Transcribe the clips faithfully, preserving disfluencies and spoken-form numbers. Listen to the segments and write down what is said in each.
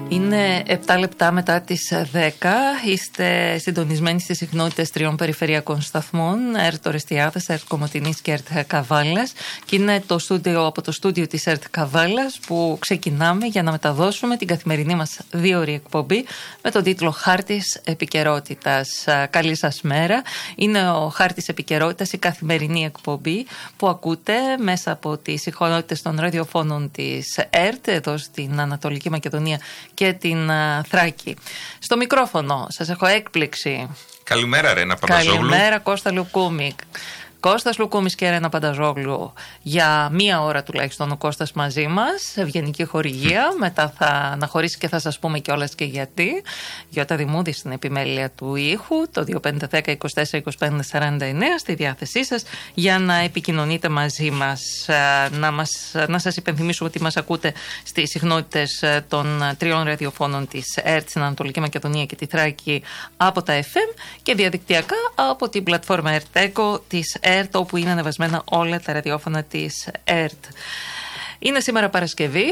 Είναι επτά λεπτά μετά τις δέκα. Είστε συντονισμένοι στις συχνότητες τριών περιφερειακών σταθμών, ΕΡΤ Ορεστιάδας, ΕΡΤ Κομοτηνής και ΕΡΤ Καβάλας. Και είναι το στούντιο, από το στούντιο της ΕΡΤ Καβάλας που ξεκινάμε για να μεταδώσουμε την καθημερινή μας δύο-ώρη εκπομπή με τον τίτλο Χάρτης Επικαιρότητας. Καλή σας μέρα. Είναι ο Χάρτης Επικαιρότητας, η καθημερινή εκπομπή που ακούτε μέσα από τις συχνότητες των ραδιοφώνων της ΕΡΤ εδώ στην Ανατολική Μακεδονία και την uh, Θράκη. Στο μικρόφωνο σας έχω έκπληξη. Καλημέρα Ρένα Πανταζόγλου. Καλημέρα Κώστα Λουκούμη. Κώστας Λουκούμης και Ρένα Πανταζόγλου. Για μία ώρα τουλάχιστον ο Κώστας μαζί μας, ευγενική χορηγία. Μετά θα αναχωρήσει και θα σας πούμε κιόλας και γιατί. Γιώτα Δημούδη στην επιμέλεια του ήχου, το δύο πέντε ένα μηδέν δύο τέσσερα δύο πέντε σαράντα εννέα στη διάθεσή σας για να επικοινωνείτε μαζί μας. Να, μας, να σας υπενθυμίσω ότι μας ακούτε στις συχνότητες των τριών ραδιοφώνων της ΕΡΤ στην Ανατολική Μακεδονία και τη Θράκη από τα εφ εμ και διαδικτυακά από την πλατφόρμα ΕΡΤ-ΕΚΟ της ΕΡΤ, όπου είναι ανεβασμένα όλα τα ραδιόφωνα της ΕΡΤ. Είναι σήμερα Παρασκευή.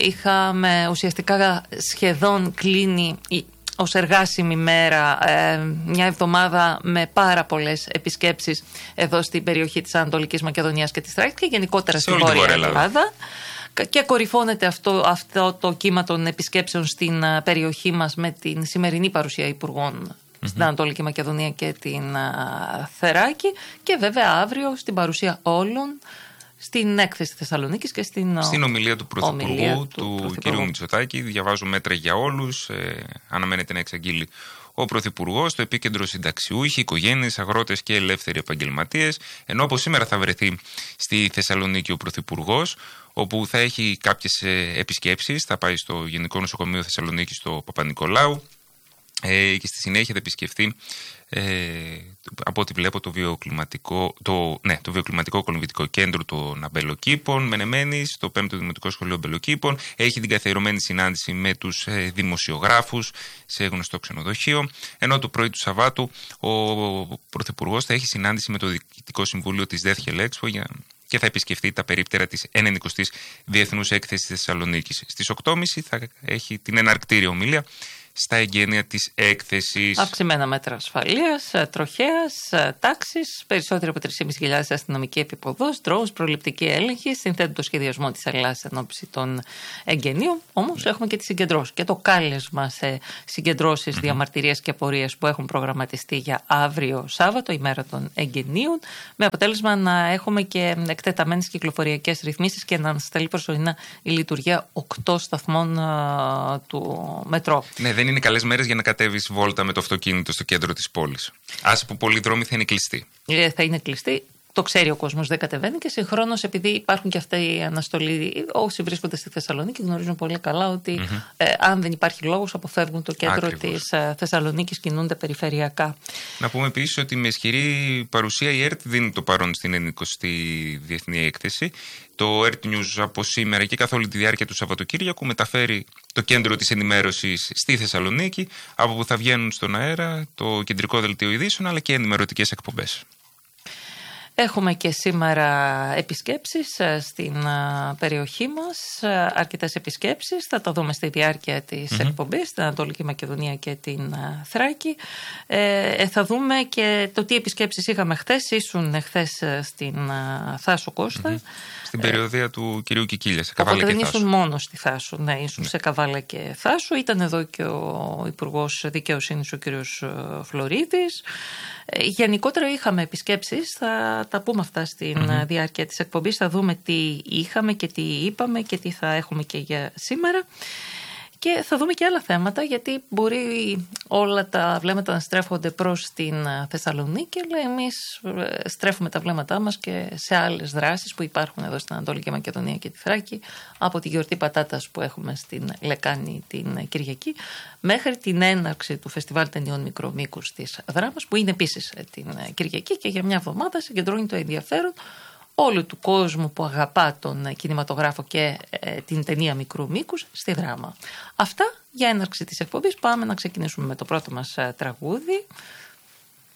Είχαμε ουσιαστικά σχεδόν κλείνει ως εργάσιμη μέρα ε, μια εβδομάδα με πάρα πολλές επισκέψεις εδώ στην περιοχή της Ανατολικής Μακεδονίας και της Θράκης και γενικότερα στην Βόρεια Ελλάδα. Και κορυφώνεται αυτό, αυτό το κύμα των επισκέψεων στην περιοχή μας με την σημερινή παρουσία υπουργών στην Ανατολική Μακεδονία και την α, Θεράκη και βέβαια αύριο στην παρουσία όλων στην έκθεση Θεσσαλονίκης και στην, στην ομιλία του Πρωθυπουργού, του, του κ. Μητσοτάκη. Διαβάζω μέτρα για όλους, ε, αναμένεται να εξαγγείλει ο Πρωθυπουργός, το επίκεντρο συνταξιούχοι, οικογένειες, αγρότες και ελεύθεροι επαγγελματίες, ενώ όπως σήμερα θα βρεθεί στη Θεσσαλονίκη ο Πρωθυπουργός, όπου θα έχει κάποιες επισκέψεις, θα πάει στο Γενικό Νοσοκομείο Θεσσαλονίκης στο Παπα-Νικολάου, Ε, και στη συνέχεια θα επισκεφθεί ε, από ό,τι βλέπω το βιοκλιματικό, το, ναι, το βιοκλιματικό κολυμβητικό κέντρο των Αμπελοκήπων Μενεμένης, το πέμπτο Δημοτικό Σχολείο Αμπελοκήπων. Έχει την καθιερωμένη συνάντηση με τους ε, δημοσιογράφους σε γνωστό ξενοδοχείο, ενώ το πρωί του Σαββάτου ο Πρωθυπουργός θα έχει συνάντηση με το Διοικητικό Συμβούλιο της ΔΕΘ Expo για και θα επισκεφτεί τα περίπτερα της ενενηκοστής Διεθνούς Έκθεσης Θεσσαλονίκης. Στις οκτώ και μισή θα έχει την εναρκτήρια ομιλία στα εγγένεια της έκθεσης. Αυξημένα μέτρα ασφαλείας, τροχέας, τάξης, περισσότεροι από τρεις χιλιάδες πεντακόσιες αστυνομικοί επίποδος, drones, προληπτική έλεγχη, συνθέτουν το σχεδιασμό της Ελλάδας εν ώψη των εγγενείων. Όμως έχουμε και τις συγκεντρώσεις και το κάλεσμα σε συγκεντρώσεις, mm-hmm. διαμαρτυρίες και πορείες που έχουν προγραμματιστεί για αύριο Σάββατο, ημέρα των εγγενείων, με αποτέλεσμα να έχουμε και εκτεταμένες κυκλοφοριακές ρυθμίσεις και να ανασταλεί προσωρινά η λειτουργία οκτώ σταθμών α, του μετρό. Ναι, δεν είναι καλές μέρες για να κατέβεις βόλτα με το αυτοκίνητο στο κέντρο της πόλης. Άσε που πολλοί δρόμοι θα είναι κλειστοί. Ε, θα είναι κλειστοί. Το ξέρει ο κόσμος, δεν κατεβαίνει και συγχρόνως επειδή υπάρχουν και αυτά οι αναστολή. Όσοι βρίσκονται στη Θεσσαλονίκη γνωρίζουν πολύ καλά ότι mm-hmm. ε, αν δεν υπάρχει λόγος αποφεύγουν το κέντρο Ακριβώς. της ε, Θεσσαλονίκης, κινούνται περιφερειακά. Να πούμε επίσης ότι με ισχυρή παρουσία η ΕΡΤ δίνει το παρόν στην ενενηκοστή Διεθνή Έκθεση. Το ΕΡΤ News από σήμερα και καθ' όλη τη διάρκεια του Σαββατοκύριακου μεταφέρει το κέντρο της ενημέρωσης στη Θεσσαλονίκη, από που θα βγαίνουν στον αέρα το κεντρικό δελτίο ειδήσεων αλλά και ενημερωτικές εκπομπές. Έχουμε και σήμερα επισκέψεις στην περιοχή μας, αρκετές επισκέψεις, θα τα δούμε στη διάρκεια της mm-hmm. εκπομπής, στην Ανατολική Μακεδονία και την Θράκη. Ε, θα δούμε και το τι επισκέψεις είχαμε χθες, ήσουν χθες στην Θάσο Κώστα. Mm-hmm. Στην περιοδία ε, του κυρίου Κικίλια, σε Καβάλα και Θάσο. Δεν ήσουν μόνο στη Θάσο, ναι, ήσουν ναι. σε Καβάλα και Θάσο. Ήταν εδώ και ο Υπουργός Δικαιοσύνης, ο κύριος Φλωρίδης. Ε, γενικότερα είχαμε επισκέψεις, θα τα πούμε αυτά στην mm-hmm. διάρκεια της εκπομπής. Θα δούμε τι είχαμε και τι είπαμε και τι θα έχουμε και για σήμερα. Και θα δούμε και άλλα θέματα, γιατί μπορεί όλα τα βλέμματα να στρέφονται προς την Θεσσαλονίκη, αλλά εμείς στρέφουμε τα βλέμματά μας και σε άλλες δράσεις που υπάρχουν εδώ στην Ανατολική Μακεδονία και τη Θράκη, από τη γιορτή πατάτας που έχουμε στην Λεκάνη την Κυριακή, μέχρι την έναρξη του Φεστιβάλ Ταινιών Μικρομήκους της Δράμας, που είναι επίσης την Κυριακή και για μια εβδομάδα συγκεντρώνει το ενδιαφέρον όλου του κόσμου που αγαπά τον κινηματογράφο και ε, την ταινία μικρού μήκους στη Δράμα. Αυτά για έναρξη της εκπομπής. Πάμε να ξεκινήσουμε με το πρώτο μας ε, τραγούδι.